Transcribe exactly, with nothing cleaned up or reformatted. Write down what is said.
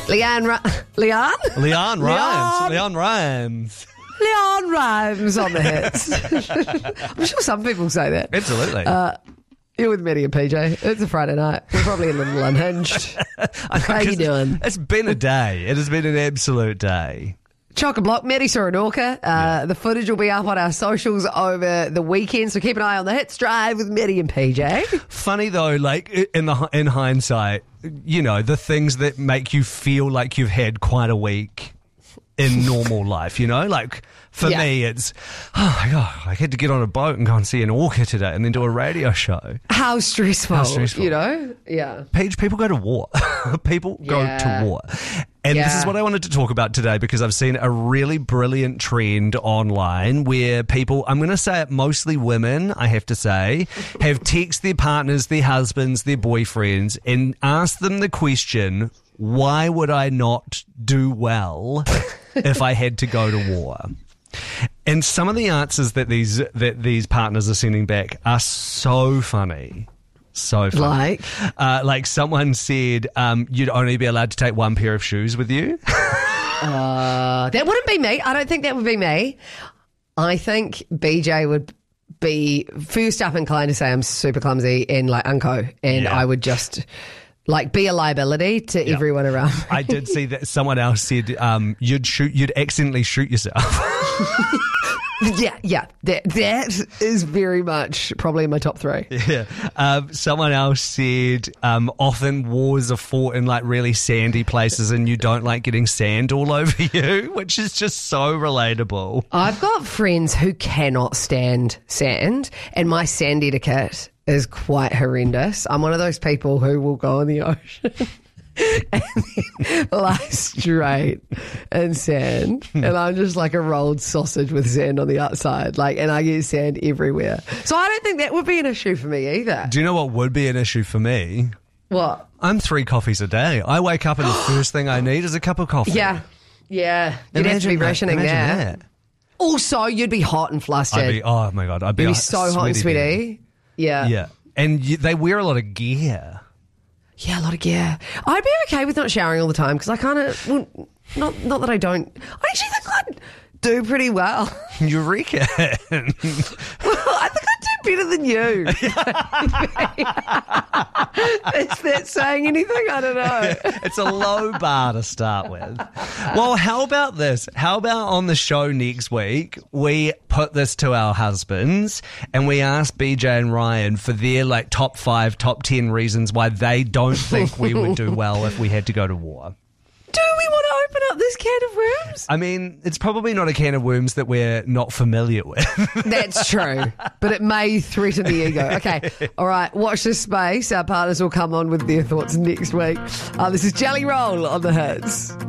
Leanne, Ra- Leanne? Leanne Rhymes. Leanne. Leanne Rhymes. Leanne Rhymes on the hits. I'm sure some people say that. Absolutely. Uh, you're with Maddie and P J. It's a Friday night. We're probably a little unhinged. How you doing? It's been a day. It has been an absolute day. Chock-a-block, Maddie saw an orca. Uh, yeah. The footage will be up on our socials over the weekend, so keep an eye on the Hits Drive with Maddie and P J. Funny though, like in the in hindsight, you know, the things that make you feel like you've had quite a week in normal life, you know? Like, for yeah. me, it's, oh my God, I had to get on a boat and go and see an orca today and then do a radio show. How stressful, How stressful. you know? Yeah. Peach, people go to war. people yeah. go to war. And yeah. this is what I wanted to talk about today because I've seen a really brilliant trend online where people, I'm going to say it, mostly women, I have to say, have texted their partners, their husbands, their boyfriends and asked them the question, why would I not do well if I had to go to war? And some of the answers that these that these partners are sending back are so funny. So funny. Like? Uh, like someone said um, you'd only be allowed to take one pair of shoes with you. uh, that wouldn't be me. I don't think that would be me. I think B J would be first up inclined to say I'm super clumsy and like unco. And yeah. I would just... Like, be a liability to yep. everyone around me. I did see that someone else said um, you'd shoot, you'd accidentally shoot yourself. yeah, yeah. That, that is very much probably in my top three. Yeah. Um, someone else said um, often wars are fought in, like, really sandy places and you don't like getting sand all over you, which is just so relatable. I've got friends who cannot stand sand, and my sand etiquette is quite horrendous. I'm one of those people who will go in the ocean and then lie straight in sand. And I'm just like a rolled sausage with sand on the outside. Like, and I get sand everywhere. So I don't think that would be an issue for me either. Do you know what would be an issue for me? What? I'm three coffees a day. I wake up and the first thing I need is a cup of coffee. Yeah. Yeah. You'd imagine have to be rationing that. that. Also, you'd be hot and flustered. I'd be, oh my God. I'd be, you'd be so hot and sweaty. Bed. Yeah. Yeah. And you, they wear a lot of gear. Yeah, a lot of gear. I'd be okay with not showering all the time because I kind of, well, not not that I don't, I actually think I'd do pretty well. You reckon? Well, I think I'd do better than you. Is that saying anything? I don't know. It's a low bar to start with. Well, how about this? How about on the show next week, we put this to our husbands and we ask B J and Ryan for their like top five, top ten reasons why they don't think we would do well if we had to go to war. Do we want to open up this can of worms? I mean, it's probably not a can of worms that we're not familiar with. That's true. But it may threaten the ego. Okay. All right. Watch this space. Our partners will come on with their thoughts next week. Uh, this is Jelly Roll on the Hits.